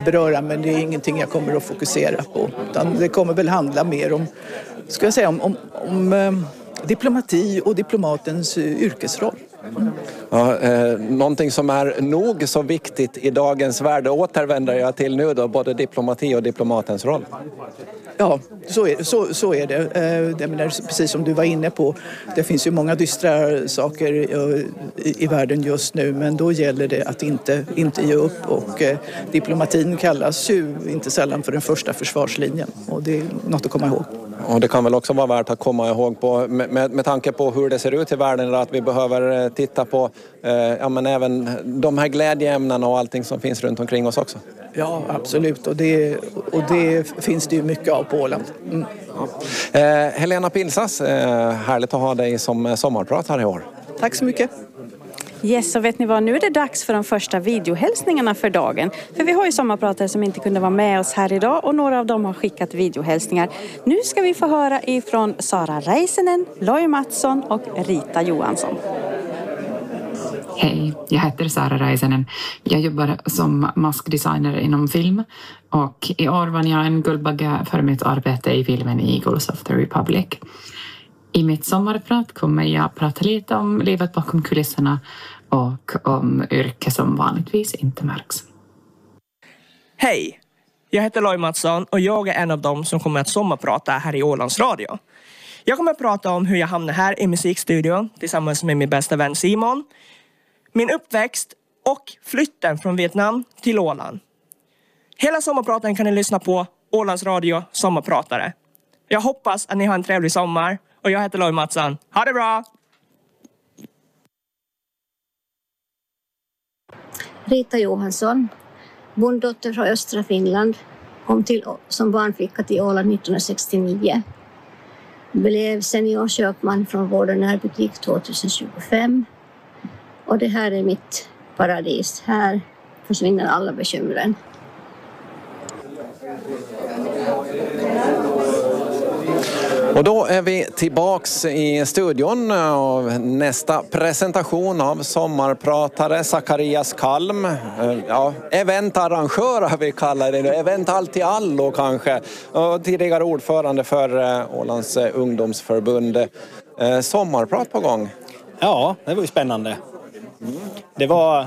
beröra, men det är ingenting jag kommer att fokusera på. Utan det kommer väl handla mer om, ska jag säga, om diplomati och diplomatens yrkesroll. Ja, någonting som är nog så viktigt i dagens värld återvänder jag till nu då, både diplomati och diplomatens roll. Ja, så är det. Jag menar, precis som du var inne på, det finns ju många dystra saker i världen just nu, men då gäller det att inte ge upp, och diplomatin kallas ju inte sällan för den första försvarslinjen, och det är något att komma ihåg. Och det kan väl också vara värt att komma ihåg på, med tanke på hur det ser ut i världen, att vi behöver titta på men även de här glädjeämnena och allting som finns runt omkring oss också. Ja, absolut. Och det finns det ju mycket av på Åland. Mm. Ja. Helena Pilsas, härligt att ha dig som sommarpratare i år. Tack så mycket. Yes, så vet ni vad, nu är det dags för de första videohälsningarna för dagen. För vi har ju sommarpratare som inte kunde vara med oss här idag, och några av dem har skickat videohälsningar. Nu ska vi få höra ifrån Sara Räisänen, Loj Mattsson och Rita Johansson. Hej, jag heter Sara Räisänen. Jag jobbar som maskdesigner inom film, och i år vann jag en Guldbagge för mitt arbete i filmen Eagles of the Republic. I mitt sommarprat kommer jag prata lite om livet bakom kulisserna och om yrke som vanligtvis inte märks. Hej, jag heter Loj Mattsson och jag är en av dem som kommer att sommarprata här i Ålands Radio. Jag kommer att prata om hur jag hamnade här i musikstudion tillsammans med min bästa vän Simon, min uppväxt och flytten från Vietnam till Åland. Hela sommarpraten kan ni lyssna på Ålands Radio sommarpratare. Jag hoppas att ni har en trevlig sommar, och jag heter Loj Mattsson. Ha det bra! Rita Johansson, bonddotter från östra Finland, kom till som barnflicka till Åland 1969. Blev seniorköpman från Vård och närbutik 2025. Och det här är mitt paradis. Här försvinner alla bekymren. Och då är vi tillbaks i studion av nästa presentation av sommarpratare Zacharias Kalm. Ja, eventarrangör har vi kallat det nu. Event allt i allo kanske. Och tidigare ordförande för Ålands ungdomsförbund. Sommarprat på gång. Ja, det var ju spännande. Det var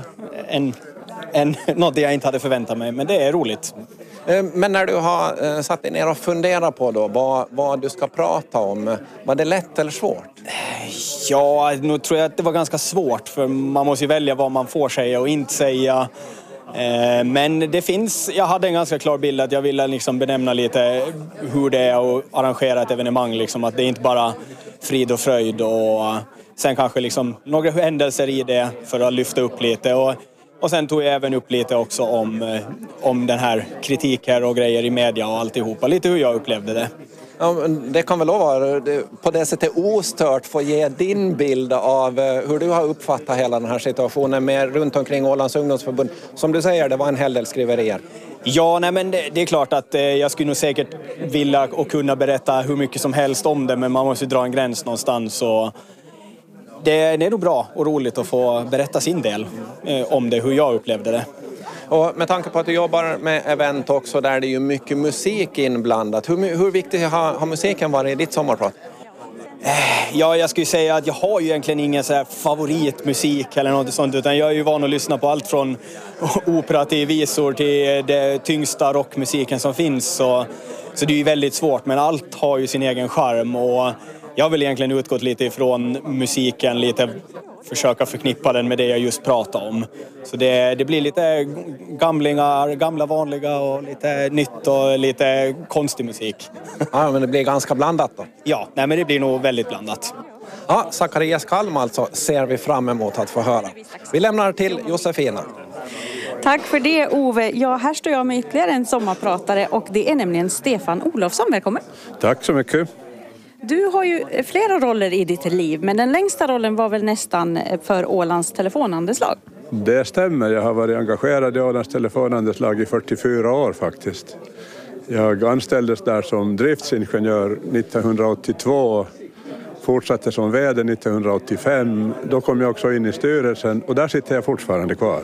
något jag inte hade förväntat mig, men det är roligt. Men när du har satt dig ner och funderat på då, vad du ska prata om, var det lätt eller svårt? Ja, nu tror jag att det var ganska svårt, för man måste ju välja vad man får säga och inte säga. Men det finns, jag hade en ganska klar bild att jag ville liksom benämna lite hur det är att arrangera ett evenemang. Liksom, att det är inte bara frid och fröjd, och sen kanske liksom några händelser i det för att lyfta upp lite. Och sen tog jag även upp lite också om den här kritiken och grejer i media och alltihopa. Lite hur jag upplevde det. Ja, det kan väl vara på det sättet ostört få ge din bild av hur du har uppfattat hela den här situationen med runt omkring Ålands ungdomsförbund. Som du säger, det var en hel del skriverier. Ja, nej, men det är klart att jag skulle nog säkert vilja och kunna berätta hur mycket som helst om det, men man måste dra en gräns någonstans. Och det är nog bra och roligt att få berätta sin del om det, hur jag upplevde det. Och med tanke på att du jobbar med event också där det är ju mycket musik inblandat. Hur viktigt har musiken varit i ditt sommarprat? Ja, jag skulle säga att jag har ju egentligen ingen så här favoritmusik eller något sånt, utan jag är ju van att lyssna på allt från opera till visor till det tyngsta rockmusiken som finns. Så det är ju väldigt svårt, men allt har ju sin egen charm, och jag vill egentligen utgått lite ifrån musiken, lite försöka förknippa den med det jag just pratade om. Så det blir lite gamla vanliga och lite nytt och lite konstig musik. Ja, men det blir ganska blandat då. Ja, nej, men det blir nog väldigt blandat. Ja, Zacharias Kalm alltså ser vi fram emot att få höra. Vi lämnar till Josefina. Tack för det, Ove. Ja, här står jag med ytterligare en sommarpratare, och det är nämligen Stefan Olofsson. Välkommen. Tack så mycket. Du har ju flera roller i ditt liv, men den längsta rollen var väl nästan för Ålands telefonandeslag? Det stämmer, jag har varit engagerad i Ålands telefonandeslag i 44 år faktiskt. Jag anställdes där som driftsingenjör 1982, fortsatte som vd 1985. Då kom jag också in i styrelsen, och där sitter jag fortfarande kvar.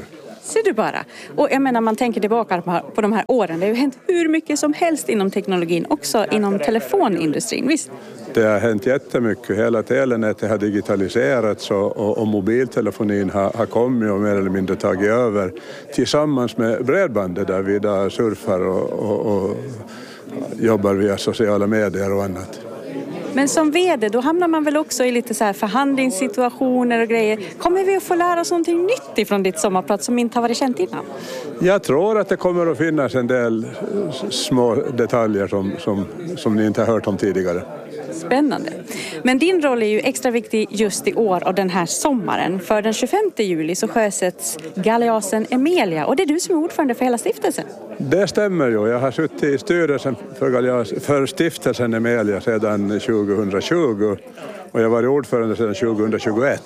Ser du bara. Och jag menar, man tänker tillbaka på de här åren. Det har ju hänt hur mycket som helst inom teknologin, också inom telefonindustrin, visst? Det har hänt jättemycket. Hela telenätet har digitaliserats och mobiltelefonin har kommit och mer eller mindre tagit över tillsammans med bredbandet där vi idag surfar och jobbar via sociala medier och annat. Men som vd, då hamnar man väl också i lite så här förhandlingssituationer och grejer. Kommer vi att få lära oss någonting nytt ifrån ditt sommarprat som inte har varit känt innan? Jag tror att det kommer att finnas en del små detaljer som ni inte har hört om tidigare. Spännande. Men din roll är ju extra viktig just i år och den här sommaren. För den 25 juli så sjösätts Galeasen Emelia och det är du som är ordförande för hela stiftelsen. Det stämmer ju. Jag har suttit i styrelsen för stiftelsen Emelia sedan 2020 och jag var ordförande sedan 2021.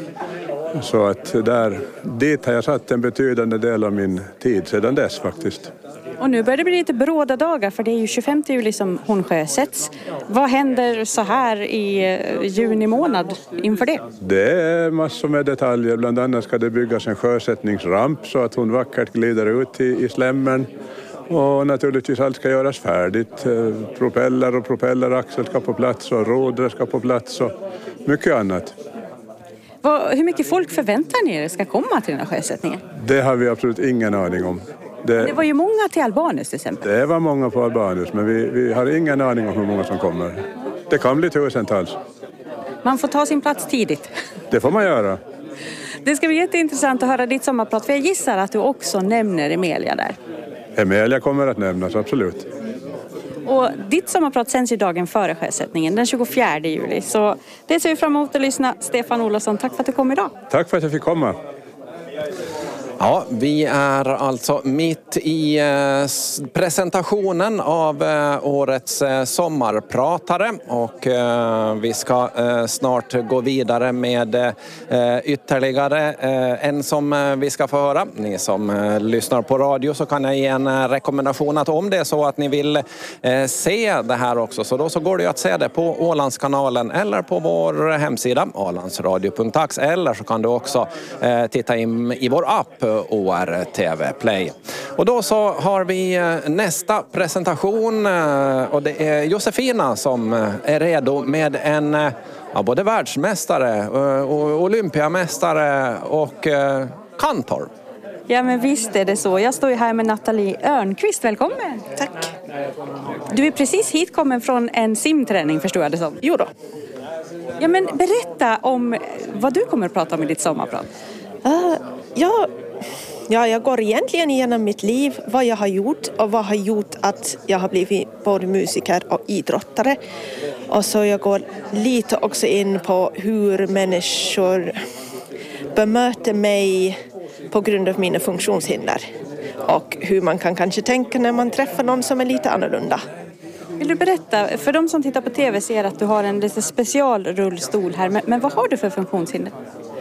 Så att dit har jag satt en betydande del av min tid sedan dess faktiskt. Och nu börjar det bli lite bråda dagar för det är ju 25 juli som hon sjösätts. Vad händer så här i juni månad inför det? Det är massor med detaljer. Bland annat ska det byggas en sjösättningsramp så att hon vackert glider ut i slämmen. Och naturligtvis allt ska göras färdigt. Propeller och propelleraxel ska på plats och rodret ska på plats och mycket annat. Hur mycket folk förväntar ni er ska komma till den här sjösättningen? Det har vi absolut ingen aning om. Det var ju många till Albanus till exempel. Det var många på Albanus, men vi har ingen aning om hur många som kommer. Det kan bli tusentals. Man får ta sin plats tidigt. Det får man göra. Det ska bli jätteintressant att höra ditt sommarprat, för jag gissar att du också nämner Emelia där. Emelia kommer att nämnas, absolut. Och ditt sommarprat sänds ju dagen före sjösättningen, den 24 juli. Så det ser vi fram emot att lyssna. Stefan Olofsson, tack för att du kom idag. Tack för att jag fick komma. Ja, vi är alltså mitt i presentationen av årets sommarpratare och vi ska snart gå vidare med ytterligare en som vi ska få höra. Ni som lyssnar på radio så kan jag ge en rekommendation att om det är så att ni vill se det här också så går det ju att se det på Ålandskanalen eller på vår hemsida ålandsradio.ax eller så kan du också titta in i vår app ORTV Play. Och då så har vi nästa presentation och det är Josefina som är redo med en både världsmästare, olympiamästare och kantor. Ja, men visst är det så. Jag står ju här med Nathalie Örnqvist. Välkommen. Tack. Du är precis hitkommen från en simträning, förstår jag det som. Jo då. Ja, men berätta om vad du kommer att prata om i ditt sommarprat. Jag går egentligen igenom mitt liv, vad jag har gjort och vad har gjort att jag har blivit både musiker och idrottare. Och så jag går lite också in på hur människor bemöter mig på grund av mina funktionshinder. Och hur man kan kanske tänka när man träffar någon som är lite annorlunda. Vill du berätta, för de som tittar på tv ser att du har en lite specialrullstol här. Men vad har du för funktionshinder?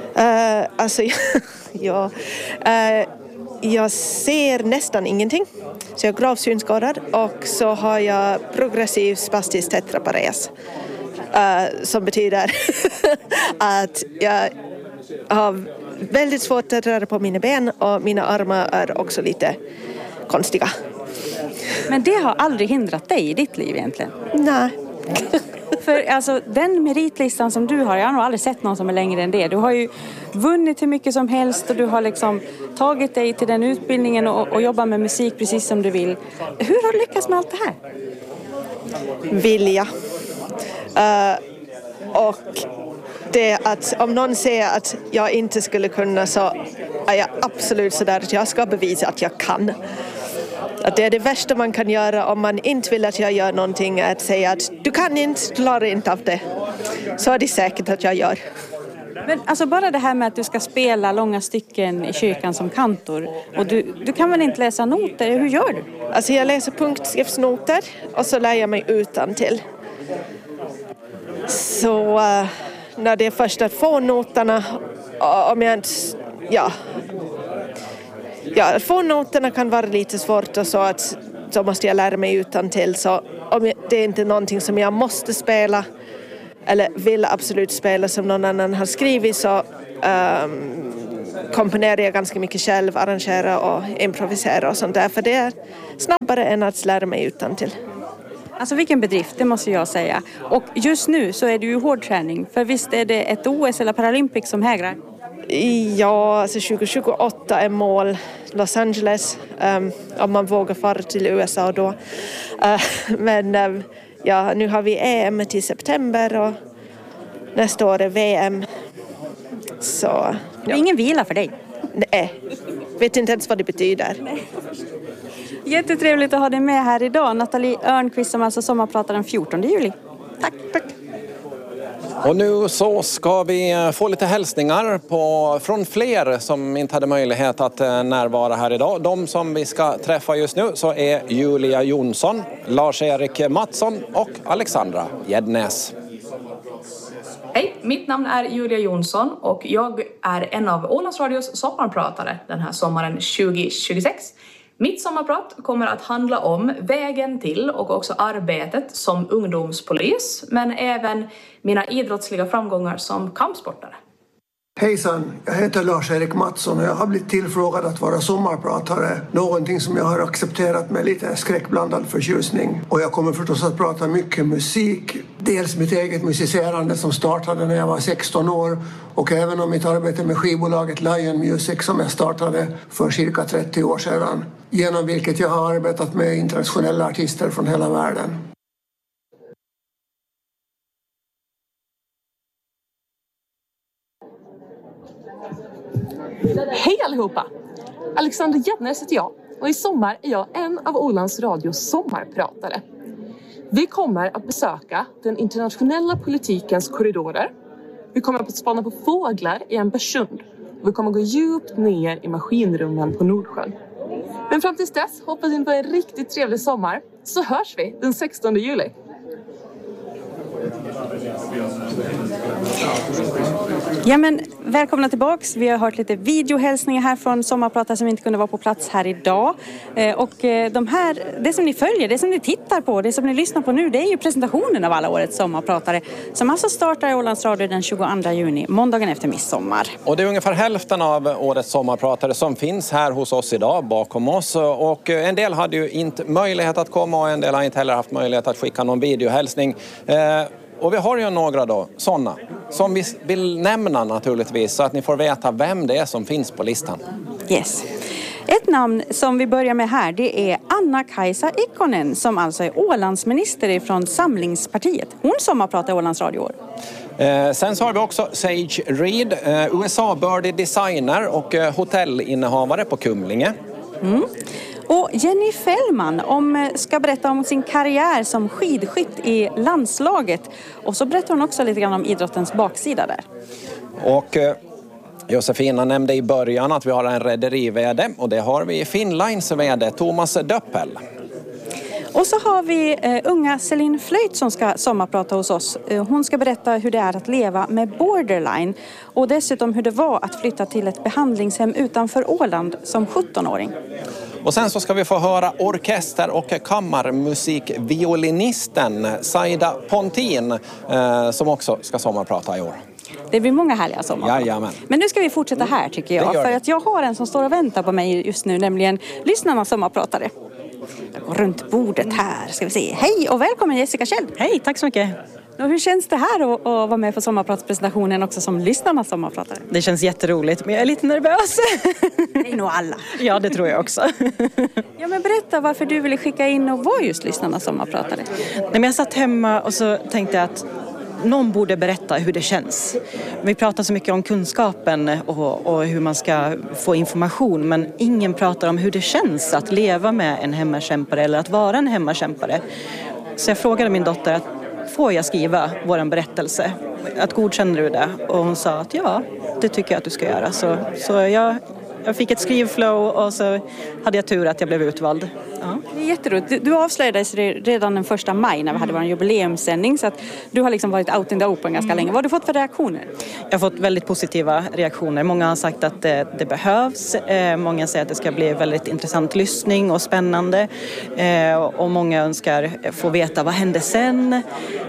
Jag ser nästan ingenting. Så jag är gravt synskadad och så har jag progressiv spastisk tetrapares. Som betyder att jag har väldigt svårt att röra på mina ben och mina armar är också lite konstiga. Men det har aldrig hindrat dig i ditt liv egentligen? Nej. För alltså, den meritlistan som du har, jag har nog aldrig sett någon som är längre än det. Du har ju vunnit hur mycket som helst och du har liksom tagit dig till den utbildningen och jobbar med musik precis som du vill. Hur har du lyckats med allt det här? Vilja. Och det att om någon säger att jag inte skulle kunna så är jag absolut sådär att jag ska bevisa att jag kan. Att det är det värsta man kan göra om man inte vill att jag gör någonting är att säga att du kan inte, klarar inte av det. Så är det säkert att jag gör. Men alltså bara det här med att du ska spela långa stycken i kyrkan som kantor och du kan väl inte läsa noter, hur gör du? Alltså jag läser punktskriftsnoter och så lär jag mig utantill. Så när det är först att få noterna om jag inte, få noterna kan vara lite svårt och så att så måste jag lära mig utantill. Så om det är inte någonting som jag måste spela eller vill absolut spela som någon annan har skrivit så komponerar jag ganska mycket själv, arrangerar och improviserar och sånt där. För det är snabbare än att lära mig utantill. Alltså vilken bedrift, det måste jag säga. Och just nu så är det ju hård träning. För visst är det ett OS eller Paralympics som hägrar? Ja, alltså 2028 är mål Los Angeles. Om man vågar fara till USA då. Men nu har vi EM till september och nästa år är VM. Så, det är ingen vila för dig? Nej, vet inte ens vad det betyder. Nej. Jättetrevligt att ha dig med här idag. Nathalie Örnqvist som alltså sommarpratar den 14 juli. Tack. Och nu så ska vi få lite hälsningar från fler som inte hade möjlighet att närvara här idag. De som vi ska träffa just nu så är Julia Jonsson, Lars-Erik Mattsson och Alexandra Gäddnäs. Hej, mitt namn är Julia Jonsson och jag är en av Ålands Radios sommarpratare den här sommaren 2026. Mitt sommarprat kommer att handla om vägen till och också arbetet som ungdomspolis, men även mina idrottsliga framgångar som kampsportare. Hejsan, jag heter Lars-Erik Mattsson och jag har blivit tillfrågad att vara sommarpratare. Någonting som jag har accepterat med lite skräckblandad förtjusning. Och jag kommer förstås att prata mycket musik. Dels mitt eget musicerande som startade när jag var 16 år. Och även om mitt arbete med skivbolaget Lion Music som jag startade för cirka 30 år sedan. Genom vilket jag har arbetat med internationella artister från hela världen. Hej allihopa! Alexandra Gäddnäs heter jag och i sommar är jag en av Ålands Radios sommarpratare. Vi kommer att besöka den internationella politikens korridorer. Vi kommer att spana på fåglar i Ambersund och vi kommer att gå djupt ner i maskinrummen på Nordsjön. Men fram tills dess hoppas vi på en riktigt trevlig sommar, så hörs vi den 16 juli. Ja, men välkomna tillbaks. Vi har hört lite videohälsningar här från sommarpratare som inte kunde vara på plats här idag. Och det som ni följer, det som ni tittar på, det som ni lyssnar på nu, det är ju presentationen av alla årets sommarpratare som alltså startar i Ålands Radio den 22 juni, måndagen efter midsommar. Och det är ungefär hälften av årets sommarpratare som finns här hos oss idag bakom oss. Och en del hade ju inte möjlighet att komma och en del har inte heller haft möjlighet att skicka någon videohälsning. Och vi har ju några då, sådana, som vi vill nämna naturligtvis så att ni får veta vem det är som finns på listan. Yes. Ett namn som vi börjar med här, det är Anna-Kaisa Ikonen som alltså är Ålandsminister från Samlingspartiet. Hon sommarpratar i Ålands Radio år. Sen så har vi också Sage Reed, USA-bördig designer och hotellinnehavare på Kumlinge. Och Jenny Fällman ska berätta om sin karriär som skidskytt i landslaget. Och så berättar hon också lite grann om idrottens baksida där. Och Josefina nämnde i början att vi har en rederi-vd och det har vi Finnlines vd Thomas Döppel. Och så har vi unga Celine Flöjt som ska sommarprata hos oss. Hon ska berätta hur det är att leva med borderline och dessutom hur det var att flytta till ett behandlingshem utanför Åland som 17-åring. Och sen så ska vi få höra orkester- och kammarmusikviolinisten Saida Pontin som också ska sommarprata i år. Det blir många härliga sommar. Jajamän. Men nu ska vi fortsätta här tycker jag. För att jag har en som står och väntar på mig just nu, nämligen lyssnarnas sommarpratare. Jag går runt bordet här, ska vi se. Hej och välkommen Jessica Kjell. Hej, tack så mycket. Och hur känns det här att vara med på sommarpratspresentationen också som lyssnarnas sommarpratare? Det känns jätteroligt, men jag är lite nervös. Det är nog alla. Ja, det tror jag också. Ja, men berätta varför du ville skicka in och vara just lyssnarnas sommarpratare. Nej, men jag satt hemma och så tänkte jag att någon borde berätta hur det känns. Vi pratar så mycket om kunskapen och hur man ska få information, men ingen pratar om hur det känns att leva med en hemmakämpare eller att vara en hemmakämpare. Så jag frågade min dotter att får jag skriva våran berättelse? Att godkänner du det? Och hon sa att ja, det tycker jag att du ska göra. Så jag fick ett skrivflow och så hade jag tur att jag blev utvald. Ja. Det är jätteroligt. Du avslöjades redan den 1 maj när vi hade vår jubileumssändning, så att du har liksom varit out in the open ganska länge. Vad har du fått för reaktioner? Jag har fått väldigt positiva reaktioner. Många har sagt att det behövs. Många säger att det ska bli väldigt intressant lyssning och spännande. Och många önskar få veta vad hände sen.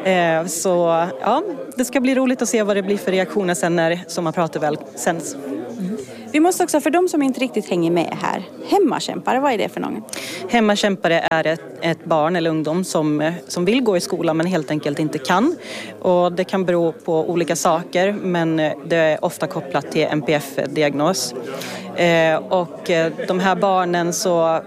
Så ja, det ska bli roligt att se vad det blir för reaktioner sen när sommarpratet väl sänds. Vi måste också, för de som inte riktigt hänger med här, hemmakämpare, vad är det för någon? Hemmakämpare är ett barn eller ungdom som vill gå i skolan men helt enkelt inte kan. Och det kan bero på olika saker, men det är ofta kopplat till NPF-diagnos. Och de här barnen så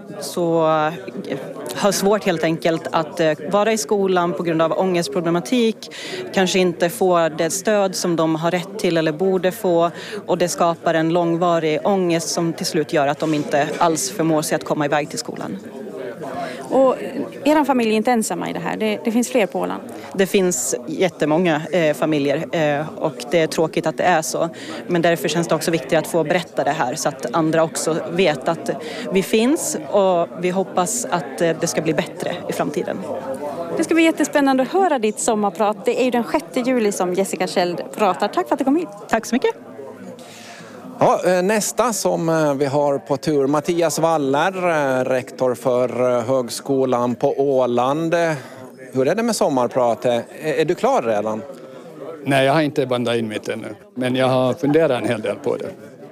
har svårt helt enkelt att vara i skolan på grund av ångestproblematik, kanske inte får det stöd som de har rätt till eller borde få, och det skapar en långvarig ångest som till slut gör att de inte alls förmår sig att komma iväg till skolan. Och er familj är inte ensamma i det här, det finns fler på Åland? Det finns jättemånga familjer och det är tråkigt att det är så. Men därför känns det också viktigt att få berätta det här så att andra också vet att vi finns, och vi hoppas att det ska bli bättre i framtiden. Det ska bli jättespännande att höra ditt sommarprat. Det är ju den 6 juli som Jessica Kjeld pratar. Tack för att du kom hit. Tack så mycket. Ja, nästa som vi har på tur, Mattias Waller, rektor för högskolan på Åland. Hur är det med sommarpratet? Är du klar redan? Nej, jag har inte bandat in mitt ännu. Men jag har funderat en hel del på det.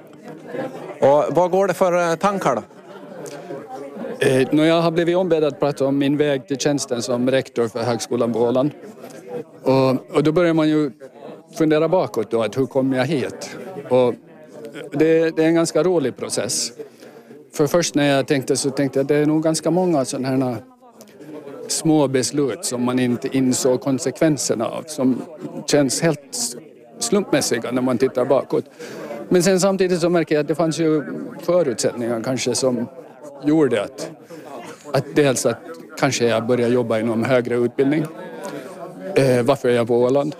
Och vad går det för tankar då? När jag har blivit ombedd att prata om min väg till tjänsten som rektor för högskolan på Åland. Och då börjar man ju fundera bakåt då, att hur kom jag hit? Och det är en ganska rolig process. För först när jag tänkte jag att det är nog ganska många sådana här små beslut som man inte insåg konsekvenserna av, som känns helt slumpmässiga när man tittar bakåt. Men sen samtidigt så märker jag att det fanns ju förutsättningar kanske som gjorde att dels att kanske jag började jobba inom högre utbildning. Varför är jag på Åland?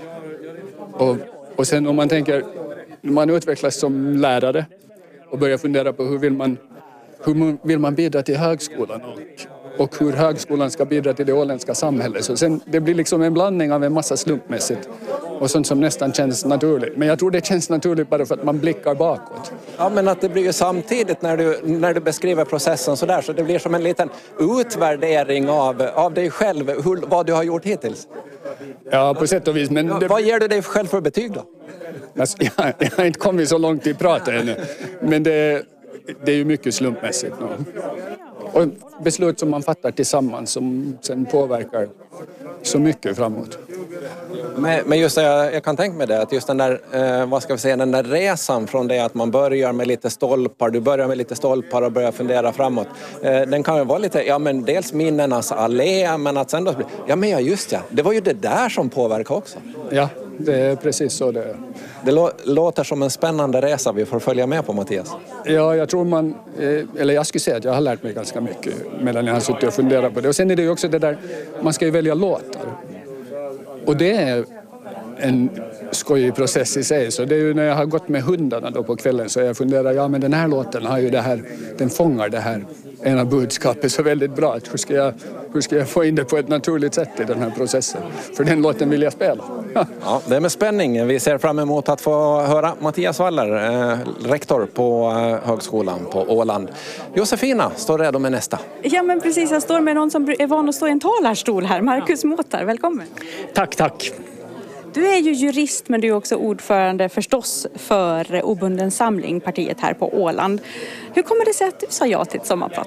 Och sen om man tänker, man utvecklas som lärare och börjar fundera på hur vill man bidra till högskolan och hur högskolan ska bidra till det åländska samhället. Så sen, det blir liksom en blandning av en massa slumpmässigt och sånt som nästan känns naturligt. Men jag tror det känns naturligt bara för att man blickar bakåt. Ja, men att det blir ju samtidigt när du beskriver processen så där, så det blir som en liten utvärdering av dig själv, vad du har gjort hittills. Ja, på sätt och vis. Men vad ger du dig själv för betyg då? Jag har inte kommit så långt i pratet ännu. Men det är ju mycket slumpmässigt. Och beslut som man fattar tillsammans som sen påverkar så mycket framåt. Men just det, jag kan tänka mig det, att just den där, den där resan från det att man börjar med lite stolpar, du börjar med lite stolpar och börjar fundera framåt. Den kan ju vara lite, men dels minnenas allé, men att sen då, det var ju det där som påverkar också. Ja, det är precis så det är. Det låter som en spännande resa vi får följa med på, Mattias. Ja, jag tror jag skulle säga att jag har lärt mig ganska mycket medan jag har suttit och funderat på det. Och sen är det ju också det där, man ska ju välja låtar. Och det är en skojig process i sig. Så det är ju när jag har gått med hundarna då på kvällen så jag funderar, men den här låten har ju det här, den fångar det här ena budskapet så väldigt bra. Hur ska jag få in det på ett naturligt sätt i den här processen? För den låten vill jag spela. Ja, det är med spänning. Vi ser fram emot att få höra Mattias Waller, rektor på högskolan på Åland. Josefina står redo med nästa. Ja, men precis. Jag står med någon som är van att stå i en talarstol här. Marcus Måtar, välkommen. Tack. Du är ju jurist, men du är också ordförande förstås för Obunden samling, partiet här på Åland. Hur kommer det sig att du sa ja till ett sommarprat?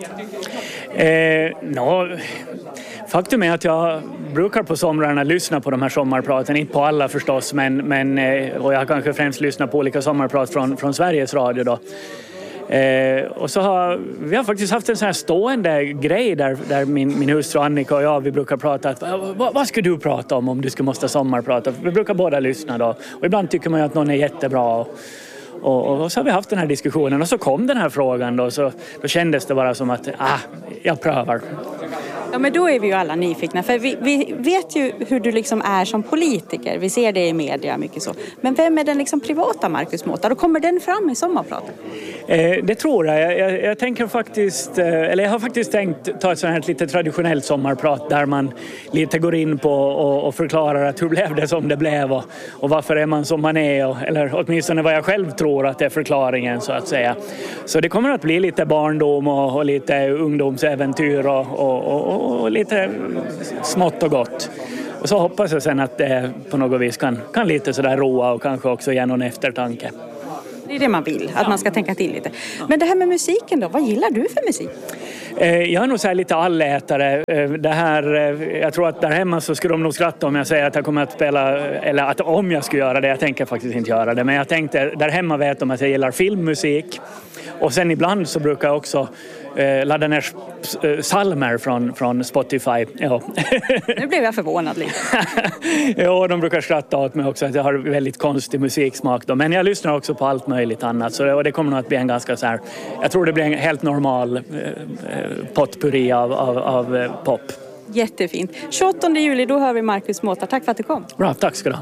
Faktum är att jag brukar på somrarna lyssna på de här sommarpraten, inte på alla förstås, men och jag har kanske främst lyssnat på olika sommarprat från Sveriges Radio då. Och så vi har faktiskt haft en sån här stående grej där min hustru Annika och jag, vi brukar prata att vad ska du prata om du skulle måste sommarprata? Vi brukar båda lyssna då, och ibland tycker man ju att någon är jättebra och så har vi haft den här diskussionen och så kom den här frågan då kändes det bara som att jag prövar. Ja, men då är vi ju alla nyfikna, för vi vet ju hur du liksom är som politiker. Vi ser det i media mycket så. Men vem är den liksom privata Marcus Måtar? Och kommer den fram i sommarpratet? Det tror jag. Jag tänker faktiskt, eller jag har faktiskt tänkt ta ett sånt här lite traditionellt sommarprat där man lite går in på och förklarar att hur blev det som det blev och varför är man som man är, eller åtminstone vad jag själv tror att det är förklaringen så att säga. Så det kommer att bli lite barndom och lite ungdomsäventyr och lite smått och gott. Och så hoppas jag sen att det på något vis kan lite sådär roa och kanske också ge någon eftertanke. Det är det man vill, att man ska tänka till lite. Men det här med musiken då, vad gillar du för musik? Jag är nog så här lite allätare. Det här, jag tror att där hemma så skulle de nog skratta om jag säger att jag kommer att spela, eller att om jag skulle göra det, jag tänker faktiskt inte göra det. Men jag tänkte, där hemma vet de att jag gillar filmmusik. Och sen ibland så brukar jag också ladda ner psalmer från Spotify. Ja. Nu blev jag förvånad lite. Ja, de brukar skratta åt mig också att jag har väldigt konstig musiksmak då. Men jag lyssnar också på allt möjligt annat. Så det kommer nog att bli en ganska så här, jag tror det blir en helt normal potpurri av pop. Jättefint. 28 juli, då hör vi Marcus Mårtar. Tack för att du kom. Bra, tack ska du ha.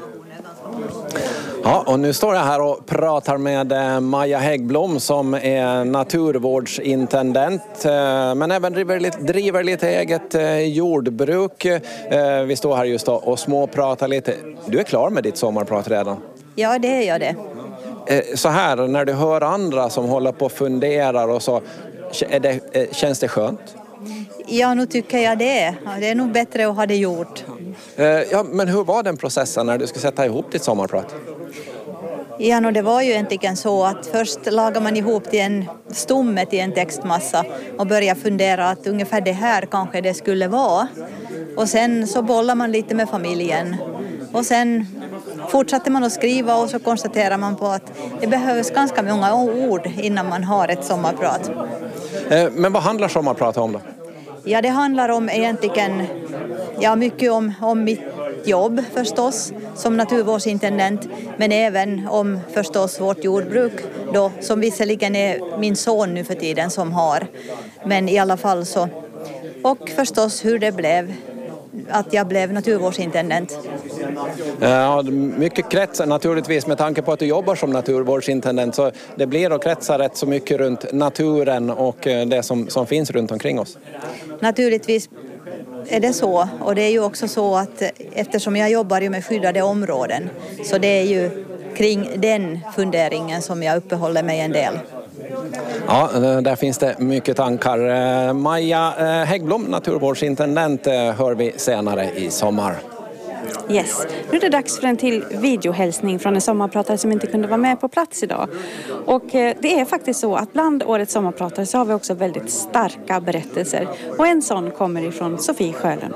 Ja, och nu står jag här och pratar med Maja Häggblom som är naturvårdsintendent men även driver lite eget jordbruk. Vi står här just och småpratar lite. Du är klar med ditt sommarprat redan? Ja, det är jag det. Så här, när du hör andra som håller på och funderar och så, känns det skönt? Ja, nu tycker jag det. Det är nog bättre att ha det gjort. Ja, men hur var den processen när du skulle sätta ihop ditt sommarprat? Ja, det var ju egentligen så att först lagar man ihop till en stomme till en textmassa och börjar fundera att ungefär det här kanske det skulle vara. Och sen så bollar man lite med familjen. Och sen fortsatte man att skriva och så konstaterar man på att det behövs ganska många ord innan man har ett sommarprat. Men vad handlar sommarprat om då? Ja, det handlar om egentligen mycket om mitt jobb förstås som naturvårdsintendent, men även om förstås vårt jordbruk då, som visserligen är min son nu för tiden som har, men i alla fall så, och förstås hur det blev att jag blev naturvårdsintendent. Ja, mycket kretsar naturligtvis med tanke på att du jobbar som naturvårdsintendent, så det blir att kretsa rätt så mycket runt naturen och det som finns runt omkring oss. Naturligtvis är det så, och det är ju också så att eftersom jag jobbar ju med skyddade områden så det är ju kring den funderingen som jag uppehåller mig en del. Ja, där finns det mycket tankar. Maja Häggblom, naturvårdsintendent, hör vi senare i sommar. Yes, nu är det dags för en till videohälsning från en sommarpratare som inte kunde vara med på plats idag. Och det är faktiskt så att bland årets sommarpratare så har vi också väldigt starka berättelser. Och en sån kommer ifrån Sofie Sjölund.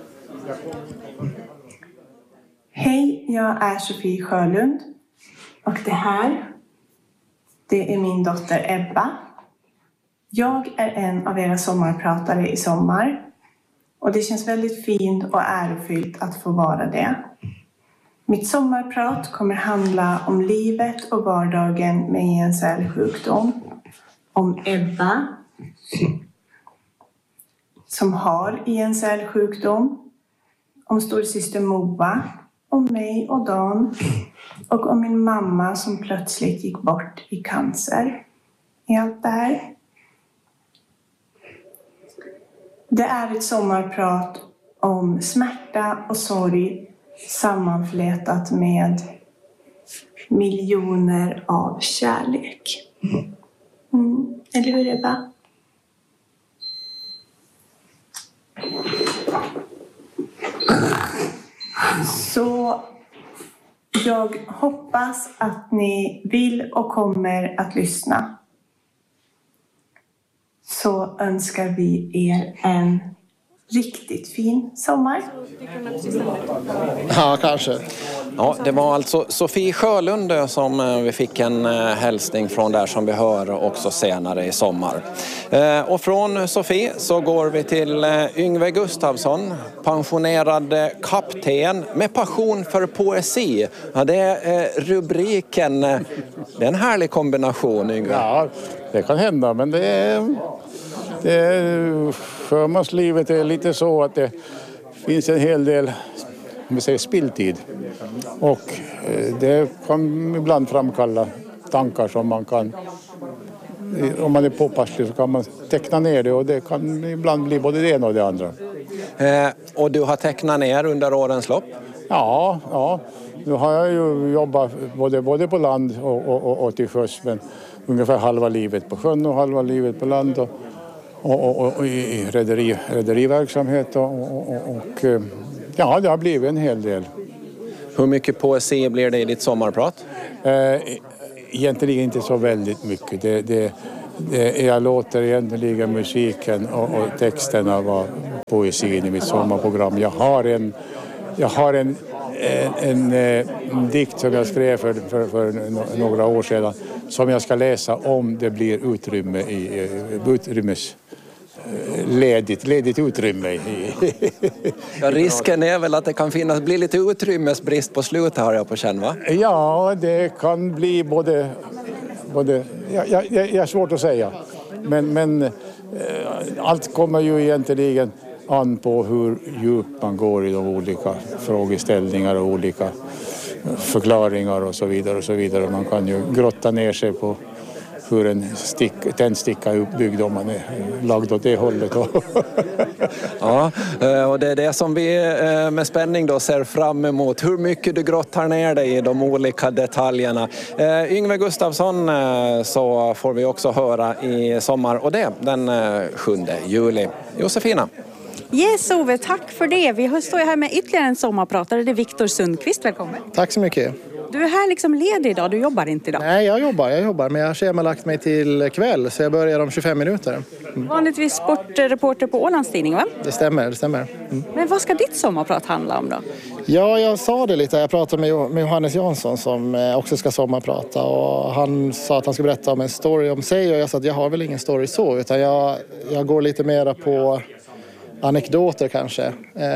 Hej, jag är Sofie Sjölund. Och det är min dotter Ebba. Jag är en av era sommarpratare i sommar. Och det känns väldigt fint och ärofyllt att få vara det. Mitt sommarprat kommer handla om livet och vardagen med en cellsjukdom. Om Ebba som har en cellsjukdom. Om storsyster Moa. Om mig och Dan. Och om min mamma som plötsligt gick bort i cancer. I allt det här. Det är ett sommarprat om smärta och sorg sammanflätat med miljoner av kärlek. Eller hur, Ebba? Så jag hoppas att ni vill och kommer att lyssna. Så önskar vi er en riktigt fin sommar. Ja, kanske. Ja, det var alltså Sofie Sjölund som vi fick en hälsning från där som vi hör också senare i sommar. Och från Sofie så går vi till Yngve Gustafsson, pensionerad kapten med passion för poesi. Ja, det är rubriken. Det är en härlig kombination, Yngve. Ja, det kan hända, men sjömanslivet är lite så att det finns en hel del spilltid. Och det kan ibland framkalla tankar som man kan, om man är påpasslig så kan man teckna ner det, och det kan ibland bli både det ena och det andra. Och du har tecknat ner under årens lopp? Ja. Nu har jag ju jobbat både på land och till sjöss, men ungefär halva livet på sjön och halva livet på land och i rederiverksamhet och ja, det har blivit en hel del. Hur mycket poesi blir det i ditt sommarprat? egentligen inte så väldigt mycket. Jag låter egentligen musiken och texterna vara poesin i mitt sommarprogram. Jag har en dikt som jag skrev för några år sedan som jag ska läsa om det blir ledigt utrymme. Ja, risken är väl att det kan bli lite utrymmesbrist på slutet, har jag på känn, va? Ja, det kan bli både jag är svårt att säga. Men allt kommer ju egentligen an på hur djupt man går i de olika frågeställningar och olika förklaringar och så vidare och så vidare. Man kan ju grotta ner sig på hur en tändsticka är uppbyggd om man är lagd åt det hållet. Ja, och det är det som vi med spänning då ser fram emot. Hur mycket du grottar ner dig i de olika detaljerna. Yngve Gustafsson så får vi också höra i sommar, och det den 7 juli. Josefina. Yes, Ove, tack för det. Vi står här med ytterligare en sommarpratare. Det är Viktor Sundqvist. Välkommen. Tack så mycket. Du är här liksom ledig idag, du jobbar inte idag? Nej, jag jobbar, men jag har schemalagt mig till kväll, så jag börjar om 25 minuter. Vanligtvis sportreporter på Ålandstidning, va? Det stämmer. Men vad ska ditt sommarprat handla om då? Ja, jag sa det lite. Jag pratade med Johannes Jansson som också ska sommarprata, och han sa att han ska berätta om en story om sig, och jag sa att jag har väl ingen story så, utan jag går lite mera på anekdoter kanske.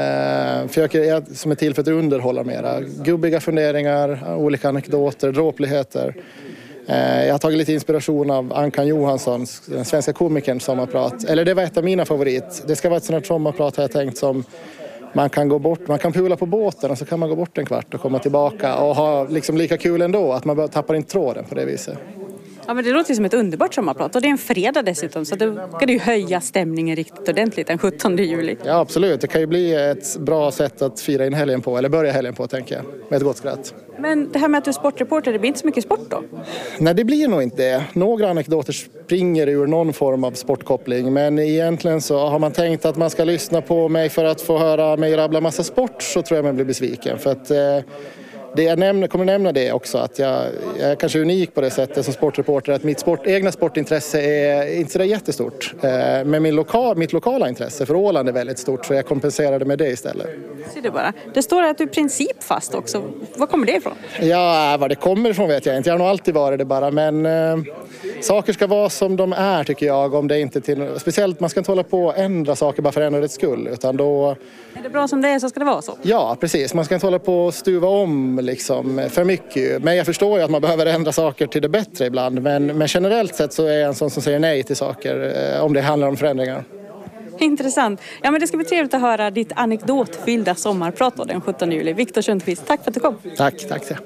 För jag som är till för att underhålla mera. Gubbiga funderingar, olika anekdoter, dråpligheter. Jag har tagit lite inspiration av Ankan Johansson, den svenska komikern, sommarprat. Eller det var ett av mina favorit. Det ska vara ett sånt här sommarprat, har jag tänkt, som man kan gå bort, man kan pula på båten och så kan man gå bort en kvart och komma tillbaka och ha liksom lika kul ändå, att man tappar inte tråden på det viset. Ja, men det låter som ett underbart sommarprat, och det är en fredag dessutom, så då ska det ju höja stämningen riktigt ordentligt den 17 juli. Ja, absolut. Det kan ju bli ett bra sätt att fira in helgen på, eller börja helgen på, tänker jag, med ett gott skratt. Men det här med att du är sportreporter, det blir inte så mycket sport då? Nej, det blir nog inte det. Några anekdoter springer ur någon form av sportkoppling, men egentligen så har man tänkt att man ska lyssna på mig för att få höra mig rabbla massa sport, så tror jag man blir besviken. För att det jag kommer nämna det också, att jag är kanske unik på det sättet som sportreporter, att mitt egna sportintresse är inte så jättestort. Men mitt lokala intresse för Åland är väldigt stort, så jag kompenserade med det istället. Ser du bara. Det står att du är principfast också. Var kommer det ifrån? Ja, vad det kommer ifrån vet jag inte. Jag har nog alltid varit det bara, men saker ska vara som de är, tycker jag. Om det inte till, speciellt, man ska inte hålla på och ändra saker bara för ändrandets skull, utan då... Är det bra som det är, så ska det vara så? Ja, precis. Man ska inte hålla på och stuva om liksom för mycket. Men jag förstår ju att man behöver ändra saker till det bättre ibland. Men generellt sett så är jag en sån som säger nej till saker om det handlar om förändringar. Intressant. Ja, men det ska bli trevligt att höra ditt anekdotfyllda sommarprat då, den 17 juli. Viktor Sundqvist, tack för att du kom. Tack.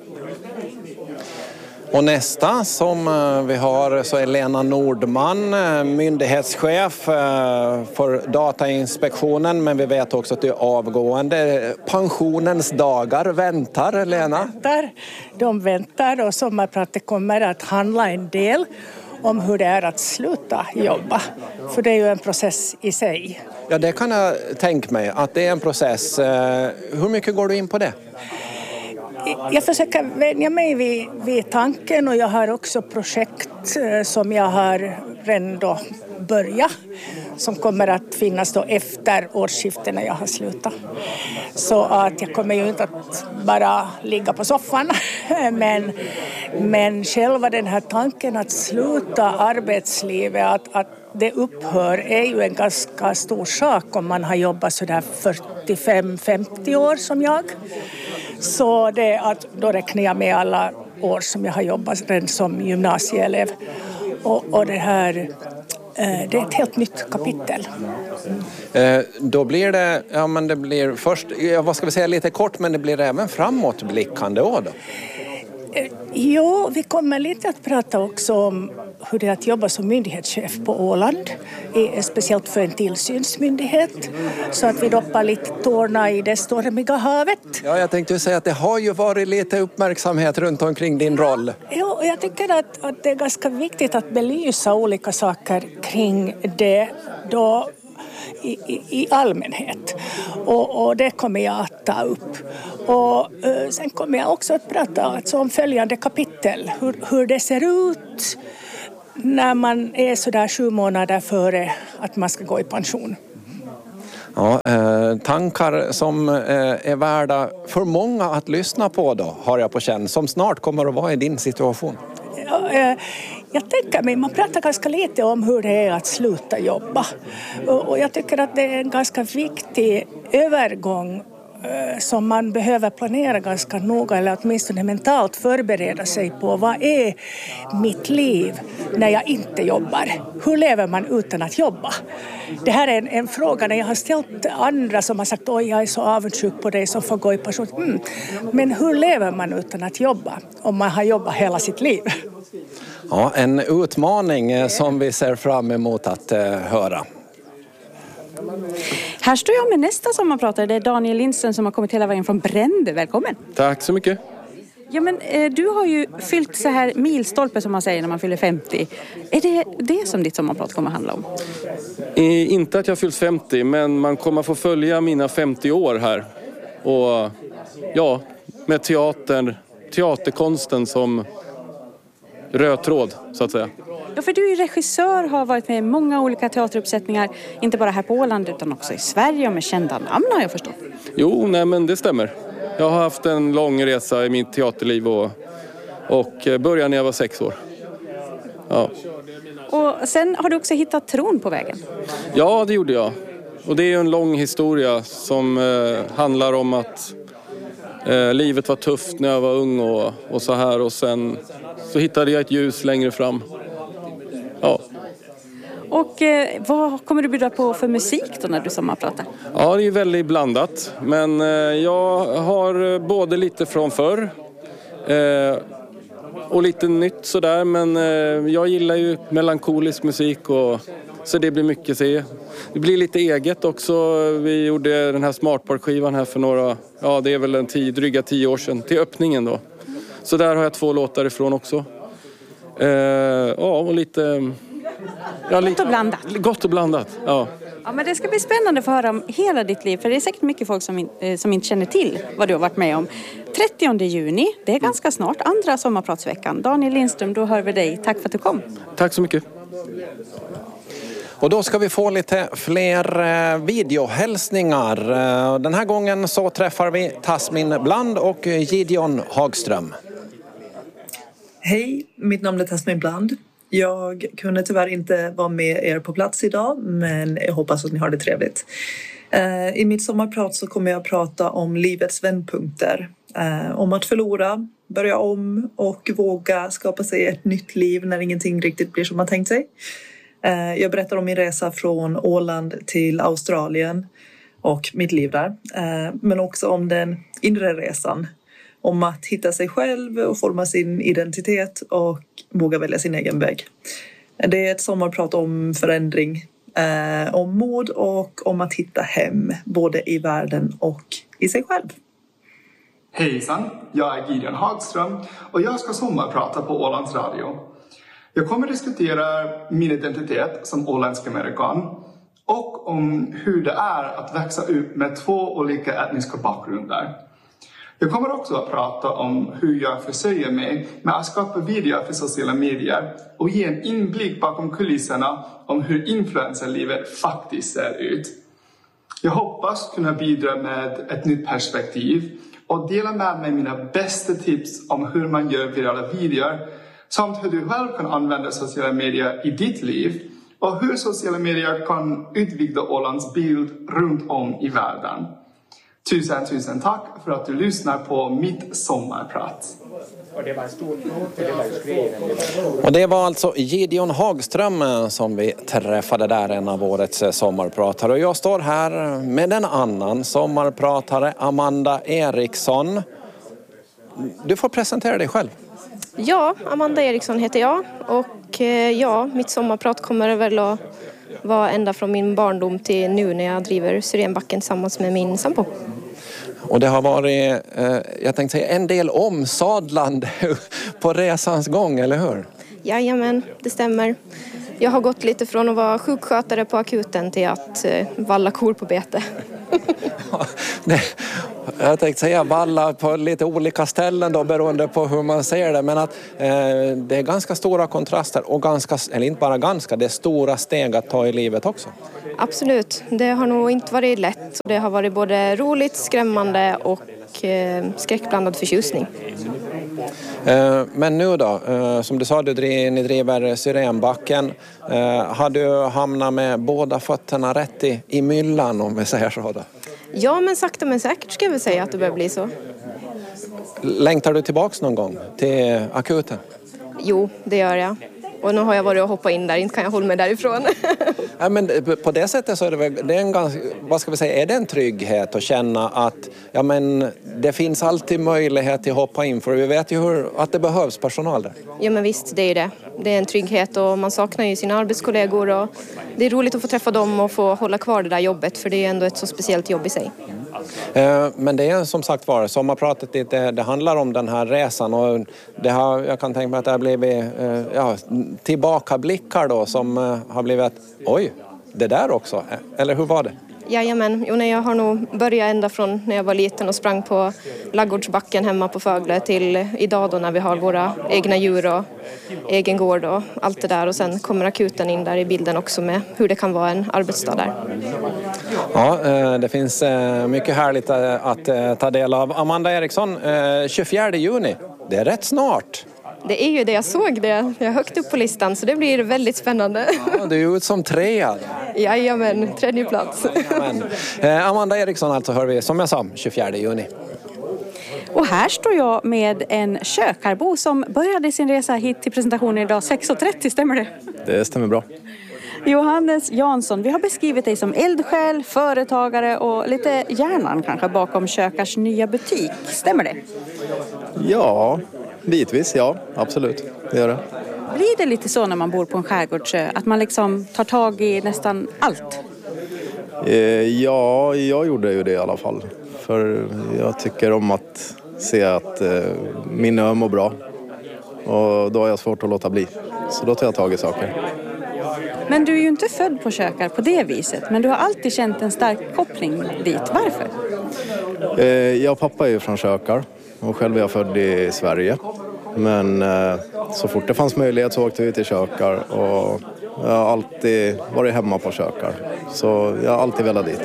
Och nästa som vi har så är Lena Nordman, myndighetschef för Datainspektionen, men vi vet också att du är avgående. Pensionens dagar väntar, Lena? De väntar, och sommarpratet kommer att handla en del om hur det är att sluta jobba. För det är ju en process i sig. Ja, det kan jag tänka mig att det är en process. Hur mycket går du in på det? Jag försöker vänja mig vid tanken, och jag har också projekt som jag har redan då börjat, som kommer att finnas då efter årsskiftet när jag har slutat. Så att jag kommer ju inte att bara ligga på soffan, men själva den här tanken att sluta arbetslivet, att det upphör, är ju en ganska stor sak om man har jobbat sådär 45-50 år som jag. Så det att då räknar jag med alla år som jag har jobbat redan som gymnasieelev. Och det här, det är ett helt nytt kapitel. Då blir det, ja men det blir först, vad ska vi säga, lite kort, men det blir även framåtblickande år då? Jo, vi kommer lite att prata också om hur det är att jobba som myndighetschef på Åland, speciellt för en tillsynsmyndighet, så att vi doppar lite tårna i det stormiga havet. Ja, jag tänkte säga att det har ju varit lite uppmärksamhet runt omkring din roll. Jo, jag tycker att det är ganska viktigt att belysa olika saker kring det då i allmänhet, och det kommer jag att ta upp. Och sen kommer jag också att prata alltså om följande kapitel. Hur det ser ut när man är sådär 7 månader före att man ska gå i pension. Ja, tankar som är värda för många att lyssna på då, har jag på känn, som snart kommer att vara i din situation. Jag tänker mig, man pratar ganska lite om hur det är att sluta jobba. Och jag tycker att det är en ganska viktig övergång som man behöver planera ganska noga eller åtminstone mentalt förbereda sig på. Vad är mitt liv när jag inte jobbar? Hur lever man utan att jobba? Det här är en fråga när jag har ställt andra som har sagt oj, jag är så avundsjuk på dig som får gå i pension. Men hur lever man utan att jobba om man har jobbat hela sitt liv? Ja, en utmaning som vi ser fram emot att höra. Här står jag med nästa sommarpratare. Det är Daniel Lindström som har kommit hela vägen från Brände. Välkommen. Tack så mycket. Ja, men du har ju fyllt så här milstolpe som man säger när man fyller 50. Är det det som ditt sommarprat kommer att handla om? Inte att jag fyllt 50, men man kommer få följa mina 50 år här. Och ja, med teaterkonsten som röd tråd så att säga. Ja, för du är regissör, har varit med i många olika teateruppsättningar, inte bara här på Åland utan också i Sverige och med kända namn har jag förstått. Jo, nej men det stämmer. Jag har haft en lång resa i mitt teaterliv och började när jag var 6 år. Ja. Och sen har du också hittat tron på vägen? Ja, det gjorde jag. Och det är en lång historia som handlar om att livet var tufft när jag var ung och så här. Och sen så hittade jag ett ljus längre fram. Ja. Och vad kommer du bjuda på för musik då när du sommarpratar? Ja, det är väldigt blandat. Men jag har både lite från förr och lite nytt sådär. Men jag gillar ju melankolisk musik så det blir mycket se. Det blir lite eget också. Vi gjorde den här Smartpark-skivan här för det är väl dryga 10 år sedan till öppningen då. Så där har jag 2 låtar ifrån också. Och lite... Gott och blandat. Gott och blandat, ja. Ja, men det ska bli spännande att få höra om hela ditt liv. För det är säkert mycket folk som inte känner till vad du har varit med om. 30 juni, det är ganska snart, andra sommarpratsveckan. Daniel Lindström, då hör vi dig. Tack för att du kom. Tack så mycket. Och då ska vi få lite fler videohälsningar. Den här gången så träffar vi Tasmin Bland och Gideon Hagström. Hej, mitt namn är Tasmin Bland. Jag kunde tyvärr inte vara med er på plats idag, men jag hoppas att ni har det trevligt. I mitt sommarprat så kommer jag att prata om livets vändpunkter. Om att förlora, börja om och våga skapa sig ett nytt liv när ingenting riktigt blir som man tänkt sig. Jag berättar om min resa från Åland till Australien och mitt liv där. Men också om den inre resan. Om att hitta sig själv och forma sin identitet och våga välja sin egen väg. Det är ett sommarprat om förändring, om mod och om att hitta hem, både i världen och i sig själv. Hejsan, jag är Gideon Hagström och jag ska sommarprata på Ålands Radio. Jag kommer diskutera min identitet som åländsk amerikan och om hur det är att växa upp med 2 olika etniska bakgrunder. Jag kommer också att prata om hur jag försörjer mig med att skapa videor för sociala medier och ge en inblick bakom kulisserna om hur influencerlivet faktiskt ser ut. Jag hoppas kunna bidra med ett nytt perspektiv och dela med mig mina bästa tips om hur man gör virala videor samt hur du själv kan använda sociala medier i ditt liv och hur sociala medier kan utvidga Ålands bild runt om i världen. Tusen tack för att du lyssnar på mitt sommarprat. Och det var alltså Gideon Hagström som vi träffade där, en av årets sommarpratare. Och jag står här med en annan sommarpratare, Amanda Eriksson. Du får presentera dig själv. Ja, Amanda Eriksson heter jag och mitt sommarprat kommer väl att vara ända från min barndom till nu när jag driver Syrenbacken tillsammans med min sambo. Och det har varit, jag tänkte säga, en del omsadlande på resans gång, eller hur? Jajamän, det stämmer. Jag har gått lite från att vara sjukskötare på akuten till att valla kor på bete. Jag tänkte säga valla på lite olika ställen då, beroende på hur man ser det. Men att det är ganska stora kontraster och eller inte bara ganska, det är stora steg att ta i livet också. Absolut, det har nog inte varit lätt. Det har varit både roligt, skrämmande och skräckblandad förtjusning. Men nu då, som du sa, ni driver Syrenbacken. Har du hamnat med båda fötterna rätt i myllan, om vi säger så då? Ja, men sakta men säkert ska jag väl säga att det börjar bli så. Längtar du tillbaks någon gång till akuten? Jo, det gör jag. Och nu har jag varit och hoppat in där, inte kan jag hålla mig därifrån. Ja, men på det sättet så är det en ganska, vad ska vi säga, är det en trygghet att känna att ja, men det finns alltid möjlighet att hoppa in, för vi vet ju att det behövs personal där. Ja, men visst, det är ju det. Det är en trygghet och man saknar ju sina arbetskollegor och det är roligt att få träffa dem och få hålla kvar det där jobbet, för det är ju ändå ett så speciellt jobb i sig. Men det är som sagt var, sommarpratet det handlar om den här resan, och jag kan tänka mig att det har blivit tillbakablickar då som har blivit att oj, det där också, eller hur var det? Jajamän, jag har nog börjat ända från när jag var liten och sprang på laggårdsbacken hemma på Fögle till idag då när vi har våra egna djur och egen gård och allt det där, och sen kommer akuten in där i bilden också med hur det kan vara en arbetsdag där. Ja, det finns mycket härligt att ta del av. Amanda Eriksson, 24 juni, det är rätt snart. Det är ju det, jag såg det. Jag är högt upp på listan så det blir väldigt spännande. Ja, du är ut som 3. Jajamän, 3:e plats. Amanda Eriksson alltså hör vi, som jag sa, 24 juni. Och här står jag med en kökarbo som började sin resa hit till presentationen idag 6:30, stämmer det? Det stämmer bra. Johannes Jansson, vi har beskrivit dig som eldsjäl, företagare och lite hjärnan kanske bakom Kökars nya butik. Stämmer det? Ja, bitvis, ja, absolut. Det gör det. Blir det lite så när man bor på en skärgårdsö, att man liksom tar tag i nästan allt? Ja, jag gjorde ju det i alla fall. För jag tycker om att se att min ö mår bra. Och då har jag svårt att låta bli. Så då tar jag tag i saker. Men du är ju inte född på Kökar på det viset. Men du har alltid känt en stark koppling dit. Varför? Jag och pappa är ju från Kökar. Och själv är jag född i Sverige. Men så fort det fanns möjlighet så åkte vi till Kökar. Och jag har alltid varit hemma på Kökar. Så jag har alltid velat dit.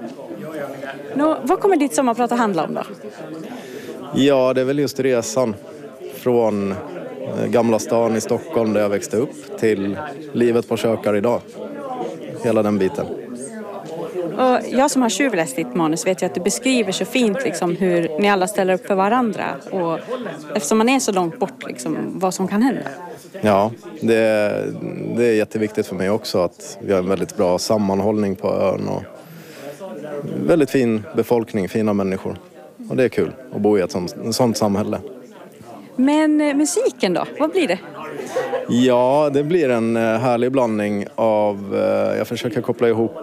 Nå, vad kommer ditt sommarprat att handla om då? Ja, det är väl just resan från Gamla stan i Stockholm där jag växte upp till livet på Kökar idag. Hela den biten. Och jag som har tjuvläst ditt manus vet ju att du beskriver så fint liksom, hur ni alla ställer upp för varandra. Och eftersom man är så långt bort, liksom, vad som kan hända. Ja, det är jätteviktigt för mig också att vi har en väldigt bra sammanhållning på ön. Och väldigt fin befolkning, fina människor. Och det är kul att bo i ett sånt samhälle. Men musiken då, vad blir det? Ja, det blir en härlig blandning av, jag försöker koppla ihop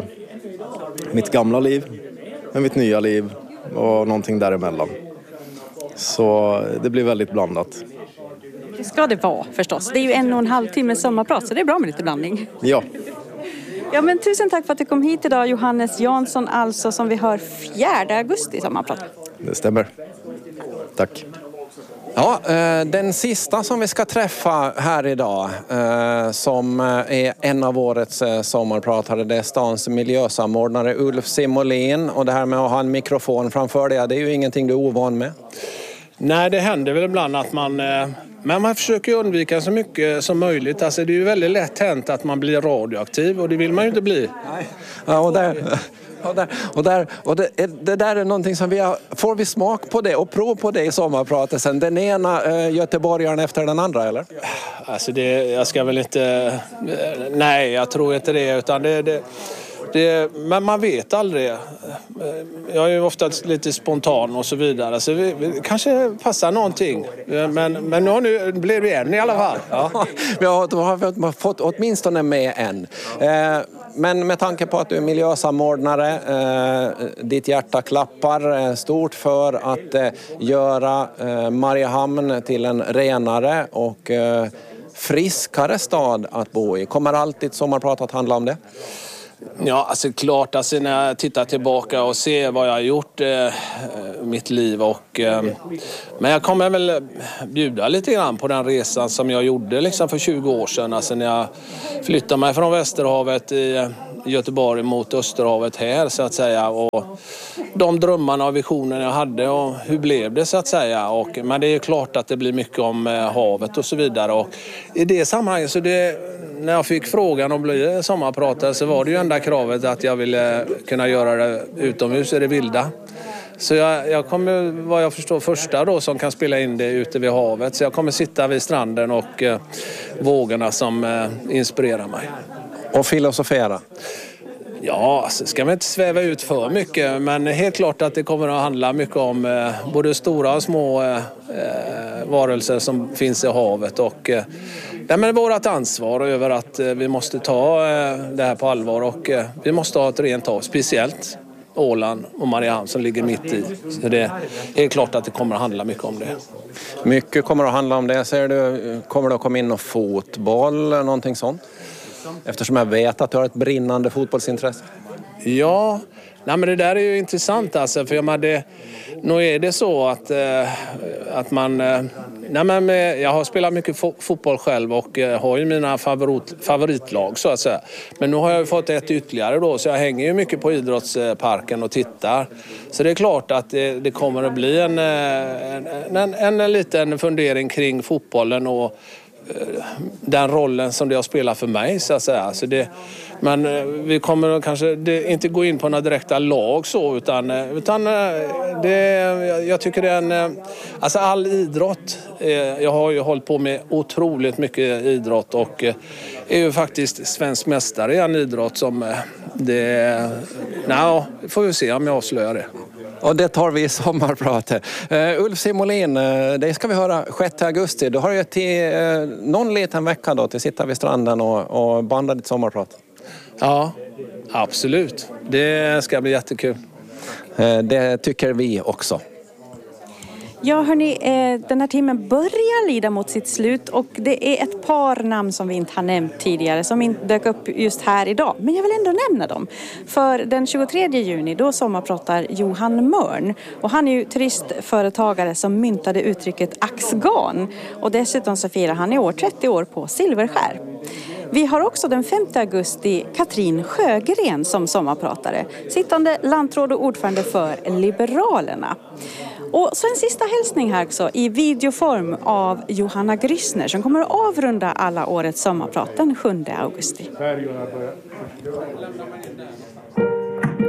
mitt gamla liv med mitt nya liv och någonting däremellan. Så det blir väldigt blandat. Det ska det vara förstås. Det är ju 1,5 timme sommarprat så det är bra med lite blandning. Ja. Ja, men tusen tack för att du kom hit idag, Johannes Jansson, alltså som vi hör 4 augusti i sommarprat. Det stämmer. Tack. Ja, den sista som vi ska träffa här idag som är en av årets sommarpratare, det är stans miljösamordnare Ulf Simolin. Och det här med att ha en mikrofon framför dig, det är ju ingenting du är ovan med. Nej, det händer väl ibland att men man försöker undvika så mycket som möjligt. Alltså det är ju väldigt lätt hänt att man blir radioaktiv och det vill man ju inte bli. Nej. Ja, det där är någonting som får vi smak på det och prov på det i sommarpratet sen. Den ena göteborgaren efter den andra, eller? Alltså jag ska väl inte... Nej, jag tror inte det, utan men man vet aldrig. Jag är ju ofta lite spontan och så vidare. Så vi kanske passar någonting. Men nu blir det en i alla fall. Ja, då har vi fått åtminstone med en. Men med tanke på att du är miljösamordnare, ditt hjärta klappar stort för att göra Mariehamn till en renare och friskare stad att bo i. Kommer alltid sommarprat att handla om det? Ja, alltså klart, alltså när jag tittar tillbaka och ser vad jag har gjort mitt liv men jag kommer väl bjuda lite grann på den resan som jag gjorde liksom för 20 år sedan. Alltså när jag flyttade mig från Västerhavet i Göteborg mot Österhavet här så att säga, och de drömmarna och visionerna jag hade och hur blev det så att säga. Men det är klart att det blir mycket om havet och så vidare, och i det sammanhanget så när jag fick frågan om att bli sommarpratare så var det ju enda kravet att jag ville kunna göra det utomhus i det vilda. Så jag kommer, vad jag förstår, första då som kan spela in det ute vid havet. Så jag kommer sitta vid stranden och vågorna som inspirerar mig. Och filosofera? Ja, så ska man inte sväva ut för mycket, men helt klart att det kommer att handla mycket om både stora och små varelser som finns i havet, och men vårt ansvar över att vi måste ta det här på allvar, och vi måste ha ett rent hav, speciellt Åland och Mariehamn som ligger mitt i. Så det är helt klart att det kommer att handla mycket om det. Mycket kommer att handla om det. Säger du, kommer det att komma in någon fotboll eller någonting sånt? Eftersom jag vet att du har ett brinnande fotbollsintresse. Ja, men det där är ju intressant alltså, för nog är det så att man... jag har spelat mycket fotboll själv och har ju mina favoritlag så att säga. Men nu har jag fått ett ytterligare då, så jag hänger ju mycket på idrottsparken och tittar. Så det är klart att det kommer att bli en liten fundering kring fotbollen och den rollen som det har spelat för mig så att säga. Men vi kommer kanske inte gå in på några direkta lag så, utan jag tycker det är alltså all idrott. Jag har ju hållit på med otroligt mycket idrott och är ju faktiskt svensk mästare i en idrott som får vi se om jag avslöjar det. Och det tar vi i sommarpratet. Ulf Simolin, det ska vi höra 6 augusti. Du har ju till någon liten vecka då till att sitta vid stranden och banda ditt sommarprat. Ja, absolut. Det ska bli jättekul. Det tycker vi också. Ja hörni, den här timmen börjar lida mot sitt slut och det är ett par namn som vi inte har nämnt tidigare som inte dök upp just här idag. Men jag vill ändå nämna dem. För den 23 juni då sommarpratar Johan Mörn och han är ju turistföretagare som myntade uttrycket axgan och dessutom så firar han i år 30 år på Silverskär. Vi har också den 5 augusti Katrin Sjögren som sommarpratare, sittande landråd och ordförande för Liberalerna. Och så en sista hälsning här också i videoform av Johanna Grissner som kommer att avrunda alla årets sommarprat den 7 augusti.